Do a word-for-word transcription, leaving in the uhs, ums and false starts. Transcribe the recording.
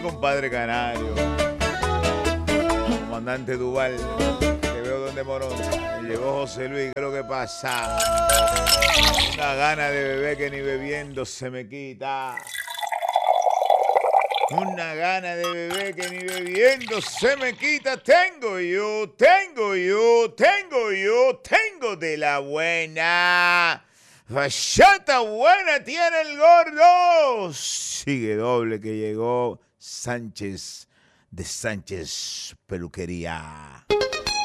compadre Canario. Comandante Duval, te veo donde Morón. Me llegó José Luis, ¿qué es lo que pasa? Una gana de beber que ni bebiendo se me quita. Una gana de beber que ni bebiendo se me quita. Tengo yo, tengo yo, tengo yo, tengo de la buena. Bachata buena tiene el gordo. Sigue doble que llegó Sánchez de Sánchez Peluquería.